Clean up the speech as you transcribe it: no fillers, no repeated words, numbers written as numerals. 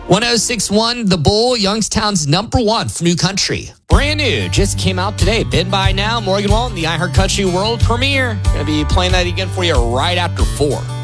1061 The Bull, Youngstown's number one for new country. Brand new, just came out today. Been by now, Morgan Wallen, the iHeart Country World Premiere. Going to be playing that again for you right after 4.